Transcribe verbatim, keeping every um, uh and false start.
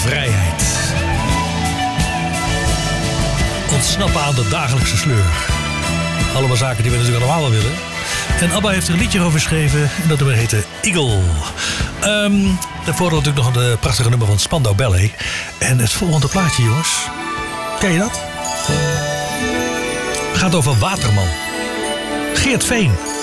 vrijheid. Ontsnappen aan de dagelijkse sleur. Allemaal zaken die we natuurlijk allemaal wel willen. En ABBA heeft er een liedje over geschreven. En dat nummer heette Eagle. Um, daarvoor natuurlijk nog een prachtige nummer van Spandau Ballet. En het volgende plaatje, jongens. Ken je dat? Het gaat over Waterman. Geert Veen.